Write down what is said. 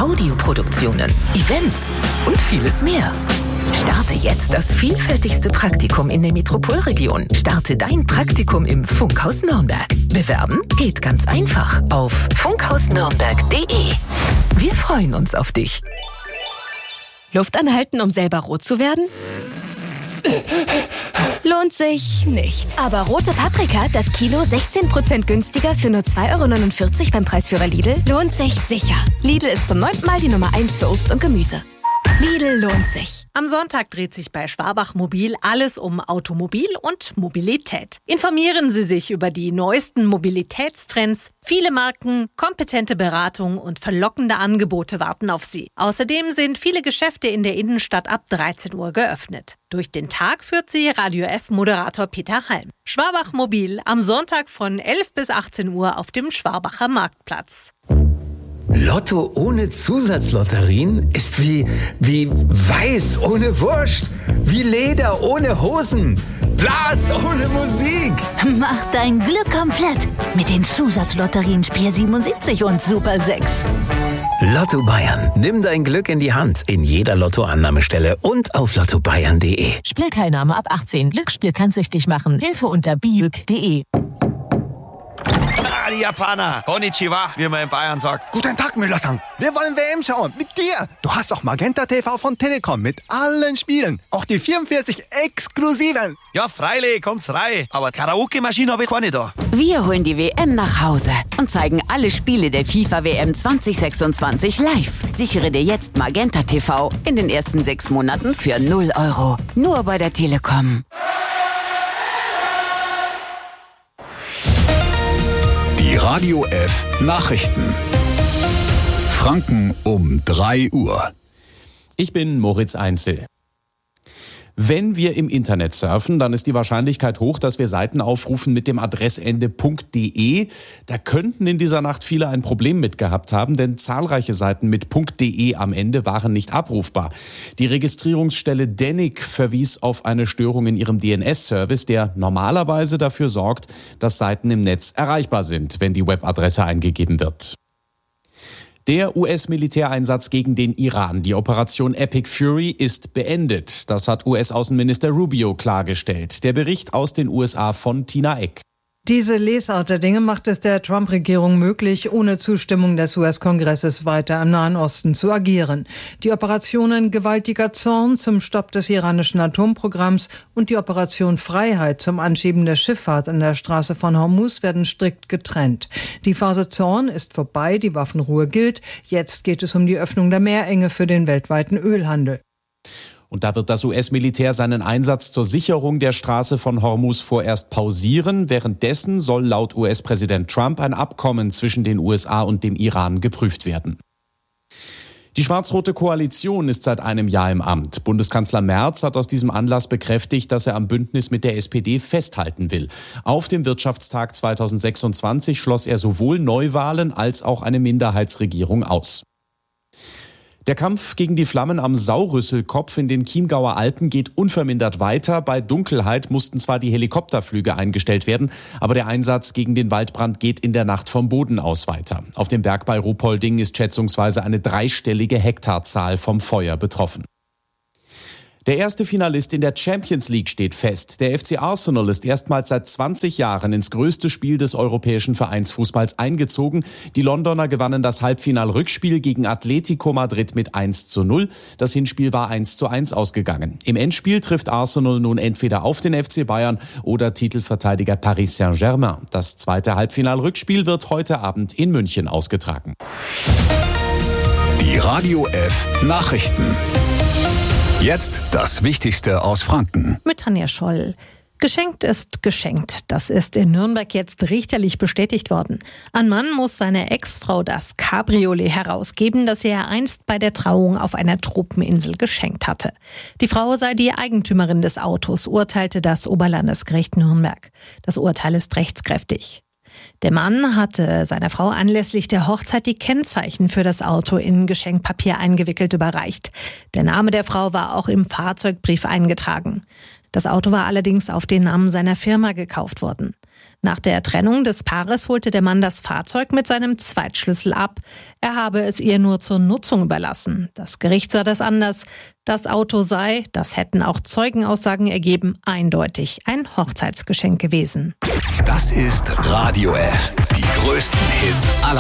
Audioproduktionen, Events und vieles mehr. Starte jetzt das vielfältigste Praktikum in der Metropolregion. Starte dein Praktikum im Funkhaus Nürnberg. Bewerben geht ganz einfach auf funkhausnürnberg.de. Wir freuen uns auf dich. Luft anhalten, um selber rot zu werden? Lohnt sich nicht. Aber rote Paprika, das Kilo 16% günstiger für nur 2,49 € beim Preisführer Lidl, lohnt sich sicher. Lidl ist zum 9. Mal die Nummer 1 für Obst und Gemüse. Lidl lohnt sich. Am Sonntag dreht sich bei Schwabach Mobil alles um Automobil und Mobilität. Informieren Sie sich über die neuesten Mobilitätstrends. Viele Marken, kompetente Beratung und verlockende Angebote warten auf Sie. Außerdem sind viele Geschäfte in der Innenstadt ab 13 Uhr geöffnet. Durch den Tag führt Sie Radio F-Moderator Peter Halm. Schwabach Mobil am Sonntag von 11 bis 18 Uhr auf dem Schwabacher Marktplatz. Lotto ohne Zusatzlotterien ist wie Weiß ohne Wurst, wie Leder ohne Hosen, Blas ohne Musik. Mach dein Glück komplett mit den Zusatzlotterien Spiel 77 und Super 6. Lotto Bayern. Nimm dein Glück in die Hand. In jeder Lottoannahmestelle und auf lottobayern.de. Spielteilnahme ab 18. Glücksspiel kann süchtig machen. Hilfe unter biüg.de. Die Japaner. Konnichiwa, wie man in Bayern sagt. Guten Tag, Müller-san. Wir wollen WM schauen. Mit dir. Du hast auch Magenta TV von Telekom mit allen Spielen. Auch die 44 exklusiven. Ja, freilich, kommt's rein. Aber Karaoke-Maschine habe ich keine da. Wir holen die WM nach Hause und zeigen alle Spiele der FIFA-WM 2026 live. Sichere dir jetzt Magenta TV in den ersten 6 Monaten für 0 €. Nur bei der Telekom. Die Radio F Nachrichten. Franken um 3 Uhr. Ich bin Moritz Einzel. Wenn wir im Internet surfen, dann ist die Wahrscheinlichkeit hoch, dass wir Seiten aufrufen mit dem Adressende .de. Da könnten in dieser Nacht viele ein Problem mit gehabt haben, denn zahlreiche Seiten mit .de am Ende waren nicht abrufbar. Die Registrierungsstelle Denic verwies auf eine Störung in ihrem DNS-Service, der normalerweise dafür sorgt, dass Seiten im Netz erreichbar sind, wenn die Webadresse eingegeben wird. Der US-Militäreinsatz gegen den Iran, die Operation Epic Fury, ist beendet. Das hat US-Außenminister Rubio klargestellt. Der Bericht aus den USA von Tina Eck. Diese Lesart der Dinge macht es der Trump-Regierung möglich, ohne Zustimmung des US-Kongresses weiter im Nahen Osten zu agieren. Die Operationen Gewaltiger Zorn zum Stopp des iranischen Atomprogramms und die Operation Freiheit zum Anschieben der Schifffahrt an der Straße von Hormuz werden strikt getrennt. Die Phase Zorn ist vorbei, die Waffenruhe gilt. Jetzt geht es um die Öffnung der Meerenge für den weltweiten Ölhandel. Und da wird das US-Militär seinen Einsatz zur Sicherung der Straße von Hormuz vorerst pausieren. Währenddessen soll laut US-Präsident Trump ein Abkommen zwischen den USA und dem Iran geprüft werden. Die schwarz-rote Koalition ist seit einem Jahr im Amt. Bundeskanzler Merz hat aus diesem Anlass bekräftigt, dass er am Bündnis mit der SPD festhalten will. Auf dem Wirtschaftstag 2026 schloss er sowohl Neuwahlen als auch eine Minderheitsregierung aus. Der Kampf gegen die Flammen am Saurüsselkopf in den Chiemgauer Alpen geht unvermindert weiter. Bei Dunkelheit mussten zwar die Helikopterflüge eingestellt werden, aber der Einsatz gegen den Waldbrand geht in der Nacht vom Boden aus weiter. Auf dem Berg bei Ruhpolding ist schätzungsweise eine 3-stellige Hektarzahl vom Feuer betroffen. Der erste Finalist in der Champions League steht fest. Der FC Arsenal ist erstmals seit 20 Jahren ins größte Spiel des europäischen Vereinsfußballs eingezogen. Die Londoner gewannen das Halbfinal-Rückspiel gegen Atletico Madrid mit 1:0. Das Hinspiel war 1:1 ausgegangen. Im Endspiel trifft Arsenal nun entweder auf den FC Bayern oder Titelverteidiger Paris Saint-Germain. Das zweite Halbfinal-Rückspiel wird heute Abend in München ausgetragen. Die Radio F Nachrichten. Jetzt das Wichtigste aus Franken. Mit Tanja Scholl. Geschenkt ist geschenkt. Das ist in Nürnberg jetzt richterlich bestätigt worden. Ein Mann muss seiner Ex-Frau das Cabriolet herausgeben, das er einst bei der Trauung auf einer Tropeninsel geschenkt hatte. Die Frau sei die Eigentümerin des Autos, urteilte das Oberlandesgericht Nürnberg. Das Urteil ist rechtskräftig. Der Mann hatte seiner Frau anlässlich der Hochzeit die Kennzeichen für das Auto in Geschenkpapier eingewickelt überreicht. Der Name der Frau war auch im Fahrzeugbrief eingetragen. Das Auto war allerdings auf den Namen seiner Firma gekauft worden. Nach der Trennung des Paares holte der Mann das Fahrzeug mit seinem Zweitschlüssel ab. Er habe es ihr nur zur Nutzung überlassen. Das Gericht sah das anders. Das Auto sei, das hätten auch Zeugenaussagen ergeben, eindeutig ein Hochzeitsgeschenk gewesen. Das ist Radio F. Die größten Hits aller